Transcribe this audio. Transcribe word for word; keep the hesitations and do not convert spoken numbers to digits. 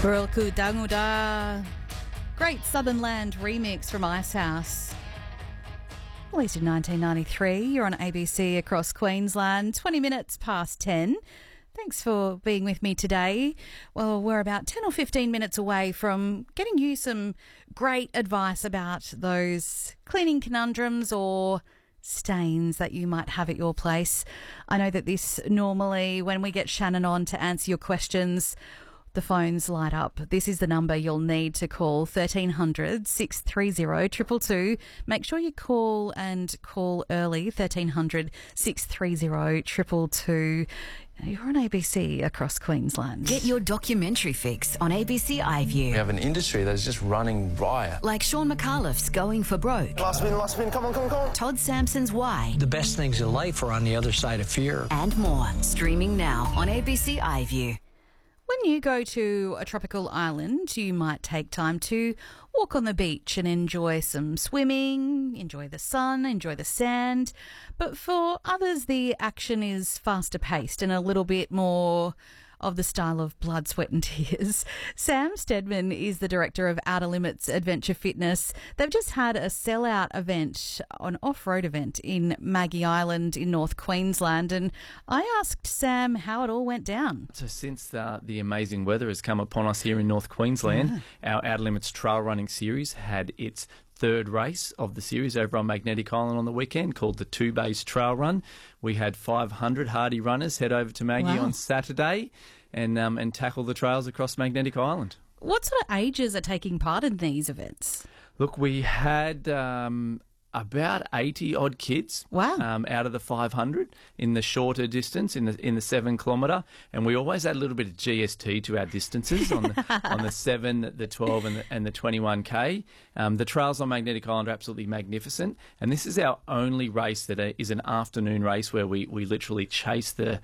Buralku Danguda. Great Southern Land remix from Icehouse. Released in nineteen ninety-three. You're on A B C across Queensland. twenty minutes past ten. Thanks for being with me today. Well, we're about ten or fifteen minutes away from getting you some great advice about those cleaning conundrums or stains that you might have at your place. I know that this normally, when we get Shannon on to answer your questions, the phones light up. This is the number you'll need to call, thirteen hundred, six three zero, two two two. Make sure you call and call early, thirteen hundred, six three zero, two two two. You're on A B C across Queensland. Get your documentary fix on A B C iView. We have an industry that's just running riot. Like Sean McAuliffe's Going for Broke. Last spin, last spin, come on, come on, come on. Todd Sampson's Why. The best things in life are on the other side of fear. And more. Streaming now on A B C iView. When you go to a tropical island, you might take time to walk on the beach and enjoy some swimming, enjoy the sun, enjoy the sand. But for others, the action is faster paced and a little bit more of the style of blood, sweat and tears. Sam Stedman is the director of Outer Limits Adventure Fitness. They've just had a sellout event, an off-road event in Maggie Island in North Queensland, and I asked Sam how it all went down. So since uh, the amazing weather has come upon us here in North Queensland, yeah. our Outer Limits Trail Running Series had its third race of the series over on Magnetic Island on the weekend, called the Two Bays Trail Run. We had five hundred hardy runners head over to Maggie Wow. on Saturday and um, and tackle the trails across Magnetic Island. What sort of ages are taking part in these events? Look, we had um, about eighty odd kids. Wow. Um, out of the five hundred in the shorter distance, in the in the seven kilometre, and we always add a little bit of G S T to our distances on the on the seven, the twelve, and the, and the twenty-one k. Um, the trails on Magnetic Island are absolutely magnificent, and this is our only race that is an afternoon race where we we literally chase the